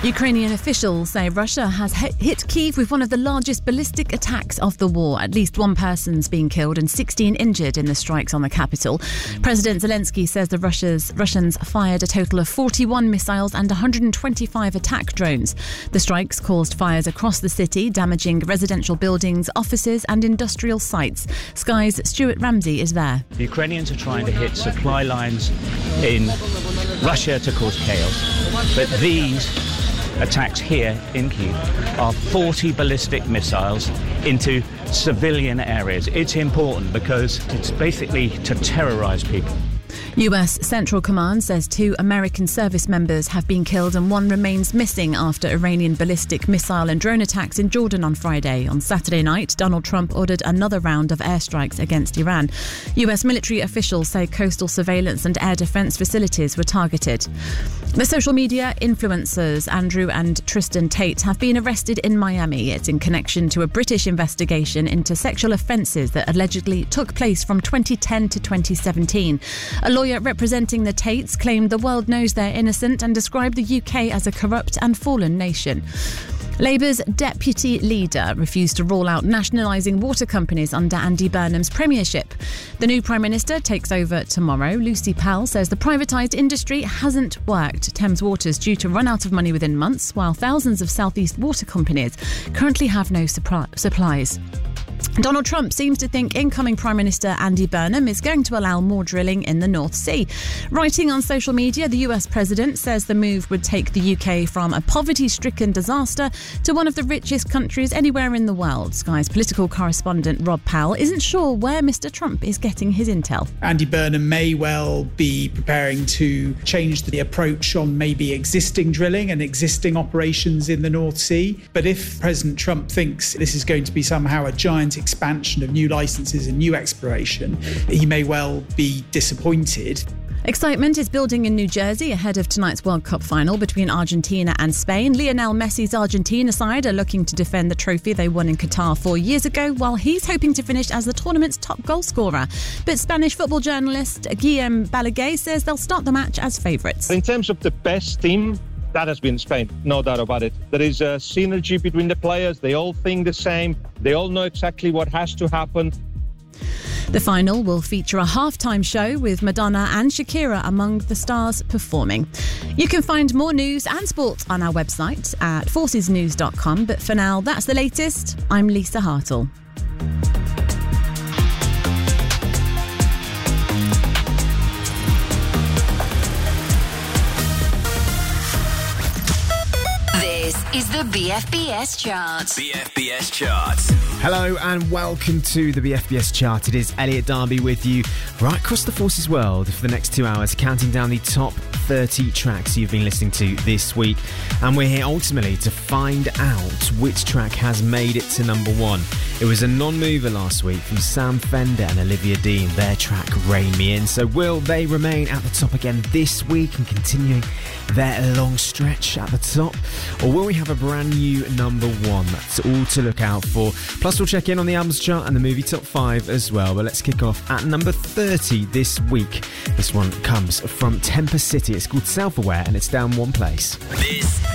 Ukrainian officials say Russia has hit Kyiv with one of the largest ballistic attacks of the war. At least one person's been killed and 16 injured in the strikes on the capital. President Zelensky says the Russians fired a total of 41 missiles and 125 attack drones. The strikes caused fires across the city, damaging residential buildings, offices and industrial sites. Sky's Stuart Ramsey is there. The Ukrainians are trying to hit supply lines in Russia to cause chaos, but these attacks here in Kyiv are 40 ballistic missiles into civilian areas. It's important because it's basically to terrorise people. US Central Command says 2 American service members have been killed and 1 remains missing after Iranian ballistic missile and drone attacks in Jordan on Friday. On Saturday night, Donald Trump ordered another round of airstrikes against Iran. US military officials say coastal surveillance and air defense facilities were targeted. The social media influencers Andrew and Tristan Tate have been arrested in Miami. It's in connection to a British investigation into sexual offences that allegedly took place from 2010 to 2017. A lawyer representing the Tates claimed the world knows they're innocent and described the UK as a corrupt and fallen nation. Labour's deputy leader refused to rule out nationalising water companies under Andy Burnham's premiership. The new Prime Minister takes over tomorrow. Lucy Powell says the privatised industry hasn't worked. Thames Water's due to run out of money within months, while thousands of South East water companies currently have no supplies. Donald Trump seems to think incoming Prime Minister Andy Burnham is going to allow more drilling in the North Sea. Writing on social media, the US president says the move would take the UK from a poverty-stricken disaster to one of the richest countries anywhere in the world. Sky's political correspondent Rob Powell isn't sure where Mr. Trump is getting his intel. Andy Burnham may well be preparing to change the approach on maybe existing drilling and existing operations in the North Sea. But if President Trump thinks this is going to be somehow a giant expansion of new licences and new exploration, he may well be disappointed. Excitement is building in New Jersey ahead of tonight's World Cup final between Argentina and Spain. Lionel Messi's Argentina side are looking to defend the trophy they won in Qatar 4 years ago, while he's hoping to finish as the tournament's top goal scorer. But Spanish football journalist Guillem Balaguer says they'll start the match as favourites. In terms of the best team, that has been Spain, no doubt about it. There is a synergy between the players. They all think the same. They all know exactly what has to happen. The final will feature a halftime show with Madonna and Shakira among the stars performing. You can find more news and sport on our website at forcesnews.com. But for now, that's the latest. I'm Lisa Hartle. Is the BFBS chart. BFBS chart. Hello and welcome to the BFBS chart. It is Elliot Darby with you right across the Forces world for the next 2 hours, counting down the top 30 tracks you've been listening to this week. And we're here ultimately to find out which track has made it to number 1. It was a non-mover last week from Sam Fender and Olivia Dean, their track Rein Me In. So will they remain at the top again this week and continuing their long stretch at the top? Or will we have a brand new number 1? That's all to look out for. Plus we'll check in on the albums chart and the movie top 5 as well. But let's kick off at number 30 this week. This one comes from Temper City. It's called Self-Aware and it's down 1 place. This